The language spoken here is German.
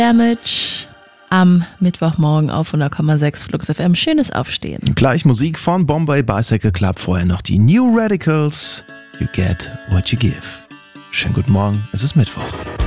Damage am Mittwochmorgen auf 100,6 Flux FM. Schönes Aufstehen. Gleich Musik von Bombay Bicycle Club. Vorher noch die New Radicals. You get what you give. Schönen guten Morgen, es ist Mittwoch.